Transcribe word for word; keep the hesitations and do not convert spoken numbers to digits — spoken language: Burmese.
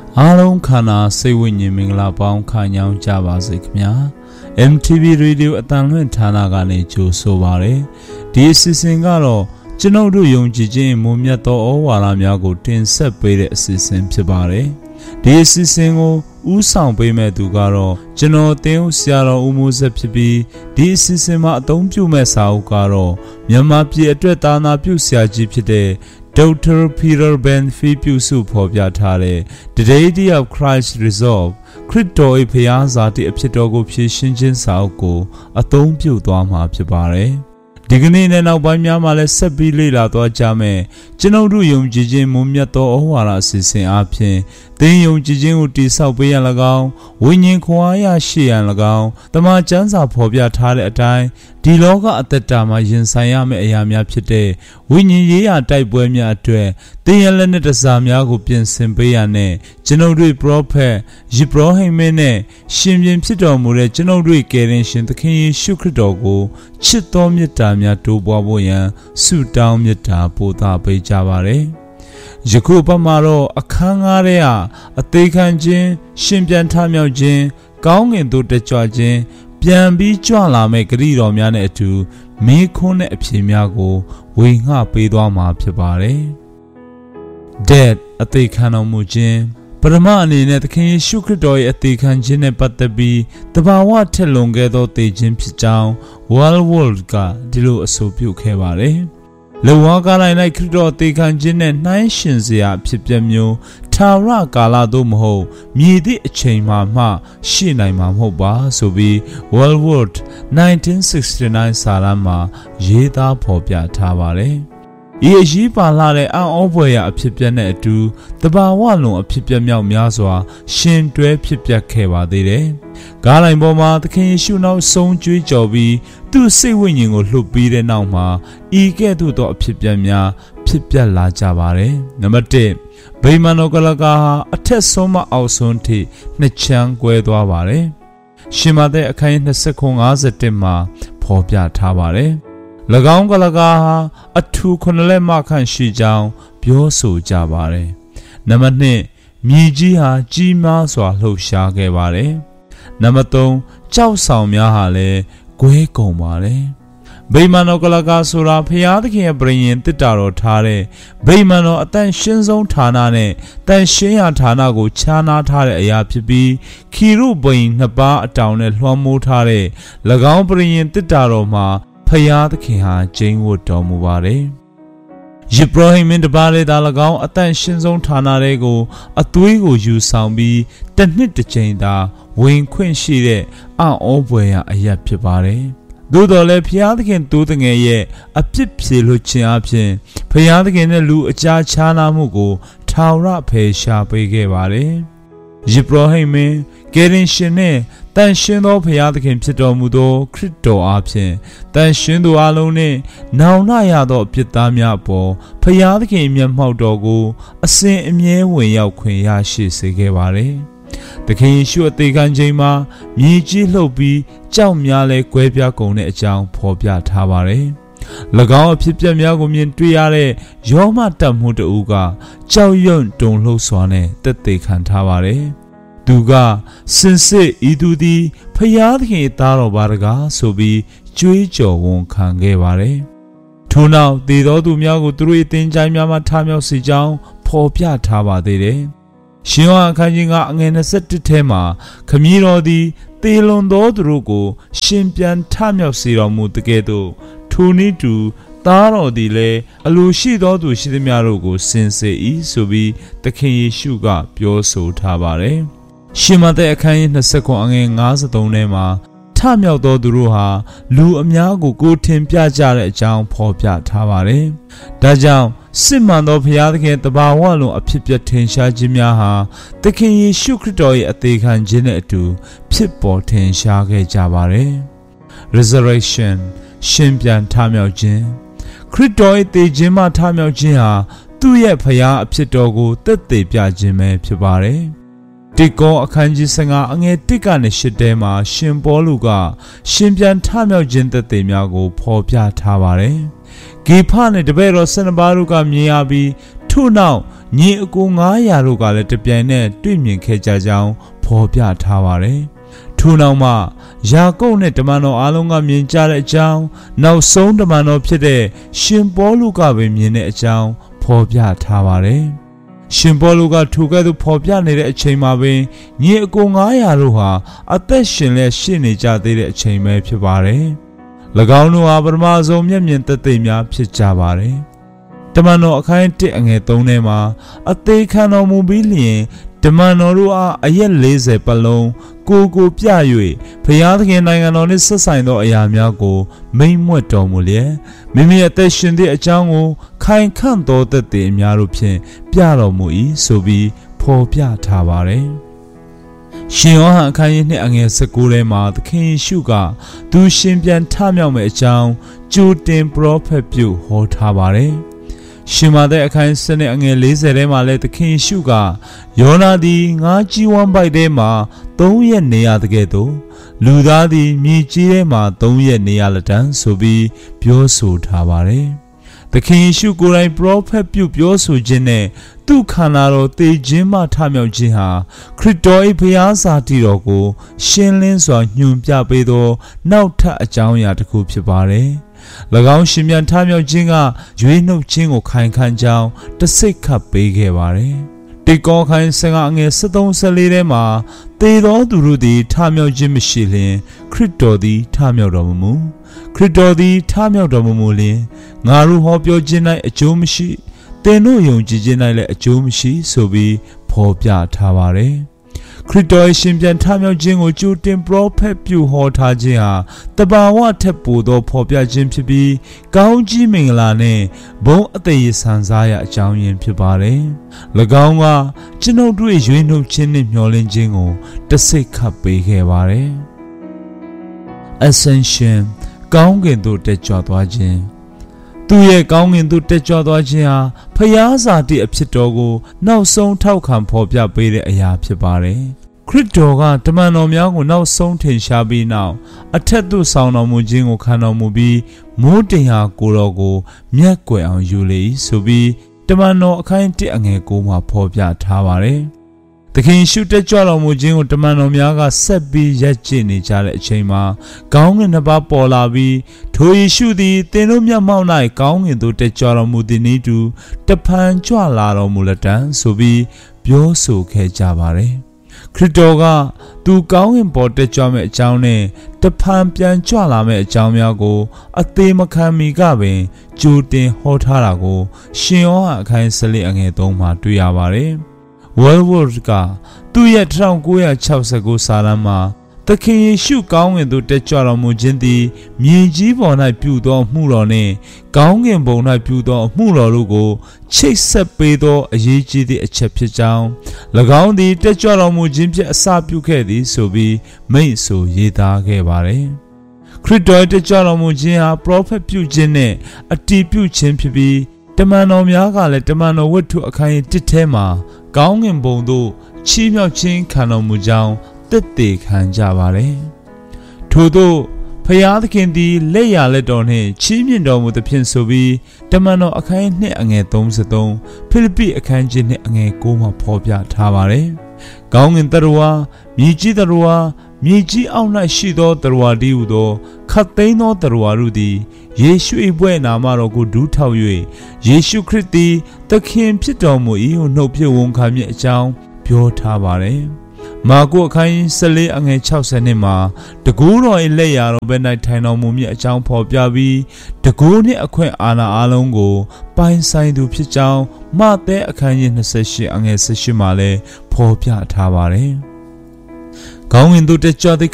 အားလုံးခန္ဓာစိတ်ဝိညာဉ်မင်္ဂလာပေါင်းခံကြောင်းကြပါစေခင်ဗျာ M T V Radio အတန်လွင့်ဌာနကနေကြိုဆိုပါရယ်ဒီအစီအစဉ်ကတော့ကျွန်ုပ်တို့ယုံကြည်ခြင်းမွန်မြတ်သောဩဝါဒများကိုတင်ဆက်ပေးတဲ့အစီအစဉ်ဖြစ်ပါတယ်ဒီအစီအစဉ်ကိုဥဆောင်ပေးမဲ့သူကတော့ကျွန်တော်တင်းဦးဆရာတော်ဦးမိုးဆက်ဖြစ်ပြီးဒီအစီအစဉ်မှာအသုံးပြုမဲ့စာအုပ်ကတော့မြန်မာပြည်အတွက်သာနာပြုဆရာကြီးဖြစ်တဲ့Doctor Peter Ben-Fee ပြုစုဖော်ပြထားတဲ့ The Deity of Christ Resolve ခရစ်တော်၏ဖျားဇာတိအဖြစ်တော်ကိုဖြည့်ရှင်းခြင်းစာအုပ်ကိုအသုံးပြုသွားမှာဖြစ်ပါတယ်ဒီကနေ့နဲ့နောက်ပိုင်းများမှာလည်းဆက်ပြီးလေ့လာသွားကြမယ်ကျွန်ုပ်တို့ယုံကြည်ခြင်းမွန်မြတ်သောဩဝါဒအစီအစဉ်အပြင်သင်ယုံကြည်ခြင်းကိုတည်ဆောက်ပေးရန်၎င်းဝိညာဉ်ခွန်အားရရှိရန်၎င်းတမန်ကျမ်းစာဖော်ပြထားတဲ့အတိုင်းဒီလောကအသက်တာမှာရင်ဆိုင်ရမယ့်အရာများဖြစ်တဲ့ဝိညာဉ်ရေးရာတိုက်ပွဲများအတွက်သင်ရလက်နဲ့တစားများကိုပြင်ဆင်ပေးရတဲ့ကျွန်ုပ်တို့ပရောဖက်ယေဘရဟိမင်းနဲ့ရှင်ပြန်ဖြစ်တော်မူတဲ့ကျွန်ုပ်တို့ကယ်တင်ရှင်သခင်ယေရှုခရစ်တော်ကိုချစ်တော်မြတ်တာများတိုးပွားဖို့ရန်ဆုတောင်းမြတ်တာပို့သပေးကြပါရယ်ယခုပတ်မှာတော့အခန်းငါးထဲကအသေးခံခြင်းရှင်ပြန်ထမြောက်ခြင်းကောင်းငင်သို့တက်ကြွခြင်းပြန်ပြီးကြွလာမဲ့ဂရုတော်များနဲ့အတူမေးခွန်းတဲ့အဖြေများကိုဝေငှပေးသွားမှာဖြစ်ပါတယ်။ Dead အသေးခံတော်မူခြင်းပရမအနေနဲ့သခင်ယေရှုခရစ်တော်ရဲ့အသေးခံခြင်းနဲ့ပတ်သက်ပြီးတဘာဝထက်လွန်ခဲ့သောသေခြင်းဖြစ်ကြောင်း World World ကဒီလိုအဆိုပြုခဲ့ပါတယ်။လောကကာလ၌ခရစ်တော်အသေးခံခြင်းနဲ့နှိုင်းယှဉ်စရာအဖြစ်ပြမျိုးထာဝရကာလသို့မဟုတ်မြည်သည့်အချိန်မှမှရှိနိုင်မှာမဟုတ်ပါဆိုပြီး World World nineteen sixty-nine စာတမ်းမှာရေးသားဖော်ပြထားပါတယ်။ဤအရေးပါလာတဲ့အံ့ဩဖွယ်ရာအဖြစ်ပြနဲ့အတူတဘာဝလုံးအဖြစ်ပြမြောက်များစွာရှင်တွဲဖြစ်ပြခဲ့ပါသေးတယ်။ကားလိုင်းပေါ်မှာသခင်ယေရှုနောက်ဆုံးကြွေးကြော်ပြီးသူ့စိတ်ဝိညာဉ်ကိုလှုပ်ပြီးတဲ့နောက်မှာဤကဲ့သို့သောအဖြစ်ပြများဖြစ်ပြလာကြပါတယ်။နံပါတ်တစ်ဗိမာန်တော်ကလကာဟာအထက်ဆုံးမှအောက်ဆုံးထိနှစ်ချမ်းကွဲသွားပါတယ်။ရှင်မသက်အခန်းยี่สิบခုငါးสิบเอ็ดမှာဖော်ပြထားပါတယ်။၎င်းကလကာဟာအထူးခုနှစ်လက်မခန့်ရှိကြောင်းပြောဆိုကြပါတယ်။နံပါတ်နှစ်မြေကြီးဟာကြီးမားစွာလှုပ်ရှားခဲ့ပါတယ်။နံပါတ်သုံးကြောက်ဆောင်များဟာလည်းကွဲကုန်ပါတယ်။ဗိမာန်တော်ကလကာဆိုတာဖျားသခင်ရဲ့ပရိညင်တစ်တာတော်ထားတဲ့ဗိမာန်တော်အတန်ရှင်းဆုံးဌာနနဲ့တန်ရှင်းရာဌာနကိုခြားနားထားတဲ့အရာဖြစ်ပြီးခီရုဘိန်နှစ်ပါးအတောင်နဲ့လွှမ်းမိုးထားတဲ့၎င်းပရိညင်တစ်တာတော်မှာဖျားသခင်ဟာကျင်းဝတ်တော်မူပါတယ်။ယေဘရဟိမင်းတပါးလေသာ၎င်းအတန်ရှင်းဆုံးဌာနတွေကိုအသွေးကိုယူဆောင်ပြီးတစ်နှစ်တစ်ချိန်သာဝင်ခွင့်ရှိတဲ့အံ့ဩဖွယ်ရာအရာဖြစ်ပါတယ်။သို့တော်လည်းဖျားသခင်တိုးတငယ်ရဲ့အပြစ်ဖြေလွှတ်ခြင်းအပြင်ဖျားသခင်နဲ့လူအကြားခြားနာမှုကိုထာဝရဖယ်ရှားပေးခဲ့ပါတယ်။ယေဘရဟိမင်းကယ်တင်ရှင်နဲ့တန်ရှင်းသောဖျားသခင်ဖြစ်တော်မူသောခရစ်တော်အားဖြင့်တန်ရှင်းသူအလုံးနှင့်နောင်နာရသောအပြစ်သားများအပေါ်ဖျားသခင်မျက်မှောက်တော်ကိုအစဉ်အမြဲဝင်ရောက်ခွင့်ရရှိစေခဲ့ပါတယ်။သခင်ယေရှုအသေးခံခြင်းမှာမြေကြီးလှုပ်ပြီးကြောက်များလဲကွဲပြားကုန်တဲ့အကြောင်းဖော်ပြထားပါတယ်။၎င်းအဖြစ်ပြက်များကိုမြင်တွေ့ရတဲ့ယောမတတ်မှုတဦးကကြောက်ရွံ့တုန်လှုပ်စွာနဲ့တက်သေးခံထားပါတယ်။သူကစင်စစ်ဤသူသည်ဖျားသခင်သားတော်ပါတကားဆိုပြီးကြွေးကြော်ဝန်ခံခဲ့ပါတယ်။ထို့နောက်သေသောသူများကိုသူတို့၏သင်္ချိုင်းများမှထမြောက်စေကြောင်းဖော်ပြထားပါသေးတယ်။ရှင်ယောဟန်အခန်းကြီးကအငယ်ยี่สิบเอ็ดထဲမှာခမည်းတော်သည်သေလွန်သောသူတို့ကိုရှင်ပြန်ထမြောက်စေတော်မူတကယ်သို့ထိုနည်းတူသားတော်သည်လည်းအလိုရှိသောသူရှိသမျှတို့ကိုစင်စေ၏ဆိုပြီးသခင်ယေရှုကပြောဆိုထားပါတယ်။ရှင်မသက်အခန်းကြီးยี่สิบခုအငယ်ห้าสิบสามထဲမှာထမြောက်သောသူတို့ဟာလူအများကိုကိုထင်ပြကြတဲ့အကြောင်းဖော်ပြထားပါတယ်။ဒါကြောင့်စစ်မှန်သောဘုရားသခင်တဘာဝလုံးအဖြစ်ပြထင်ရှားခြင်းများဟာသခင်ယေရှုခရစ်တော်ရဲ့အသေးခံခြင်းနဲ့အတူဖြစ်ပေါ်ထင်ရှားခဲ့ကြပါတယ်။ Resurrection ရှင်ပြန်ထမြောက်ခြင်းခရစ်တော်ရဲ့သေခြင်းမှထမြောက်ခြင်းဟာသူ့ရဲ့ဘုရားအဖြစ်တော်ကိုသက်သေပြခြင်းပဲဖြစ်ပါတယ်။တိကောအခန်းကြီး十五အငယ်一ကနေ၈ထဲမှာရှင်ပေါလုကရှင်ပြန်ထမြောက်ခြင်းသက်သေများကိုဖော်ပြထားပါတယ်။ဂေဖနဲ့တပည့်တော်ဆယ်နှစ်ပါးတို့ကမြင်ရပြီးထို့နောက်ညီအကိုငါးရာတို့ကလည်းတပြိုင်နက်တွေ့မြင်ခဲ့ကြကြောင်းဖော်ပြထားပါတယ်။ထို့နောက်မှယာကုပ်နဲ့တမန်တော်အားလုံးကမြင်ကြတဲ့အကြောင်းနောက်ဆုံးတမန်တော်ဖြစ်တဲ့ရှင်ပေါလုကပဲမြင်တဲ့အကြောင်းဖော်ပြထားပါတယ်။ရှင်ပေါလုကထိုကဲ့သို့ဖော်ပြနေတဲ့အချိန်မှာပင်ညီအကိုငါးရာတို့ဟာအသက်ရှင်လက်ရှိနေကြသေးတဲ့အချိန်ပဲဖြစ်ပါတယ်။၎င်းတို့ဟာပထမဆုံးမျက်မြင်သက်သေများဖြစ်ကြပါတယ်။တမန်တော်အခန်းတစ်အငယ်သုံးထဲမှာအသေးခံတော်မူပြီးလျင်တမန်တော်တို့အားအရက်လေးဆယ်ပတ်လုံးကိုကိုပြ၍ဘုရားသခင်နိုင်ငံတော်နှင့်ဆက်ဆိုင်သောအရာများကိုမိန့်မွက်တော်မူလျက်မိမိအသက်ရှင်သည့်အကြောင်းကိုခိုင်ခန့်သောသက်သေအများတို့ဖြင့်ပြတော်မူ၏ဆိုပြီးဖော်ပြထားပါတယ်။ရှင်ယောဟန်အခန်းကြီးနှစ်အငယ်၁၉ထဲမှာသခင်ယေရှုကသူရှင်ပြန်ထမြောက်မယ့်အကြောင်းကြိုတင်ပရောဖက်ပြုဟောထားပါတယ်။ရှင်မာသက်အခန်းစနစ်အငယ်၄၀ထဲမှာလည်းသခင်ယေရှုကယောနာသည်ငါးကြီးဝမ်းပိုက်ထဲမှာသုံးရက်နေရတဲ့ကဲ့သို့လူသားသည်မြေကြီးထဲမှာသုံးရက်နေရလက်တန်းဆိုပြီးပြောဆိုထားပါတယ်။သခင်ယေရှုကိုယ်တိုင်ပရောဖက်ပြုပြောဆိုခြင်းနဲ့သူ့ခန္ဓာတော်သေခြင်းမှထမြောက်ခြင်းဟာခရစ်တော်၏ဘုရားစာတည်တော်ကိုရှင်းလင်းစွာညွှန်ပြပေးသောနောက်ထပ်အကြောင်းအရာတစ်ခုဖြစ်ပါတယ်။၎င်းရှင်ပြန်ထမြောက်ခြင်းကရွေးနှုတ်ခြင်းကိုခိုင်ခံ့ကြောင်းတစိတ်ခတ်ပေးခဲ့ပါတယ်။တေကောခိုင်ဆင်ကအငယ်၁၃ ၁၄ထဲမှာသေသောသူတို့သည်ထမြောက်ခြင်းမရှိလျင်ခရစ်တော်သည်ထမြောက်တော်မမူခရစ်တော်သည်ထမြောက်တော်မမူလျင်ငါတို့ဟောပြောခြင်း၌အကျိုးမရှိသင်တို့ယုံကြည်ခြင်း၌လည်းအကျိုးမရှိဆိုပြီးဖော်ပြထားပါတယ်။ခရစ်တော်ရှင်ပြန်ထမြောက်ခြင်းကိုကြိုတင်ပရောဖက်ပြုဟောထားခြင်းဟာတဘာဝထက်ပိုသောဖော်ပြခြင်းဖြစ်ပြီးကောင်းကြီးမင်္ဂလာနဲ့ဘုန်းအသက်ရည်ဆန်စားရအကြောင်းရင်းဖြစ်ပါတယ်။၎င်းကကျွန်ုပ်တို့ရွေးနှုတ်ခြင်းနဲ့မျှော်လင့်ခြင်းကိုတစိတ်ခတ်ပေးခဲ့ပါတယ်။ Ascension ကောင်းကင်သို့တက်ကြွသွားခြင်းသူရဲ့ကောင်းကင်သို့တက်ကြွသွားခြင်းဟာဖျားစာတိအဖြစ်တော်ကိုနောက်ဆုံးထောက်ခံဖော်ပြပေးတဲ့အရာဖြစ်ပါတယ်။ခရစ်တော်ကတမန်တော်များကိုနောက်ဆုံးထင်ရှားပြီးနောက်အထက်သို့ဆောင်တော်မူခြင်းကိုခံတော်မူပြီးမိုးတင်ဟာကိုတော်ကိုမျက်ကွယ်အောင်ယူလေဆိုပြီးတမန်တော်အခန်းတစ်အငယ်ကိုမှာဖော်ပြထားပါတယ်။သခင်ရှုတက်ကြွတော်မူခြင်းကိုတမန်တော်များကဆက်ပြီးရပ်ကျင့်နေကြတဲ့အချိန်မှာကောင်းကင်နှစ်ပါးပေါ်လာပြီးထိုယေရှုသည်သင်တို့မျက်မှောက်၌ကောင်းကင်သို့တက်ကြွတော်မူသည်နည်းတူတဖန်ကြွလာတော်မူလက်တံဆိုပြီးပြောဆိုခဲ့ကြပါတယ်။ခရစ်တော်ကသူကောင်းကင်ပေါ်တက်ကြွမဲ့အကြောင်းနဲ့တဖန်ပြန်ကြွလာမဲ့အကြောင်းများကိုအသေးမခံမီကပင်ကြိုတင်ဟောထားတာကိုရှင်ယောဟန်အခန်း၁၄အငယ်၃မှာတွေ့ရပါတယ်။ World ကသူ့ရဲ့၁၉၆၉စာတမ်းမှာသခင်ယေရှုကောင်းကင်သို့တက်ကြွတော်မူခြင်းသည်မြေကြီးပေါ်၌ပြုသောအမှုတော်နှင့်ကောင်းကင်ဘုံ၌ပြုသောအမှုတော်တို့ကိုချိတ်ဆက်ပေးသောအရေးကြီးသည့်အချက်ဖြစ်ကြောင်း၎င်းသည်တက်ကြွတော်မူခြင်းဖြင့်အစပြုခဲ့သည်ဆိုပြီးမိန့်ဆိုရေးသားခဲ့ပါတယ်။ခရစ်တော်တက်ကြွတော်မူခြင်းဟာပရောဖက်ပြုခြင်းနဲ့အတည်ပြုခြင်းဖြစ်ပြီးတမန်တော်များကလည်းတမန်တော်ဝတ္ထုအခန်းတစ်ထဲမှာကောင်းကင်ဘုံသို့ချီးမြှောက်ခြင်းခံတော်မူကြောင်းသက်သေခံကြပါတယ်။ထို့သောဖျားသခင်သည်လက်ရလက်တော်နှင့်ချီးမြှင့်တော်မူသဖြင့်ဆိုပြီးတမန်တော်အခန်းနှစ်အငယ်၃၃ဖိလိပ္ပိအခန်းကြီးနှစ်အငယ်၉မှာဖော်ပြထားပါတယ်။ကောင်းကင်တရဝါမြေကြီးတရဝါမြေကြီးအောက်၌ရှိသောတရဝါတည်းဟူသောခတ်သိမ်းသောတရဝါတို့သည်ယေရှု၏ဘွဲ့နာမတော်ကိုဒူးထောက်၍ယေရှုခရစ်သည်သခင်ဖြစ်တော်မူ၏ဟုနှုတ်ပြဝန်ခံမည်အကြောင်းပြောထားပါတယ်။မာကုအခန်း၁၄အငယ်၆၀နှစ်မှာတကူတော်၏လက်ရာတော်ဘက်၌ထိုင်တော်မူမည်အကြောင်းဖော်ပြပြီးတကူနှင့်အခွင့်အာဏာအလုံးကိုပိုင်ဆိုင်သူဖြစ်ကြောင်းမဿဲအခန်းကြီး၂၈အငယ်၁၈မှာလည်းဖော်ပြထားပါတယ်။ကောင်းကင်သို့တက်ကြွသည့်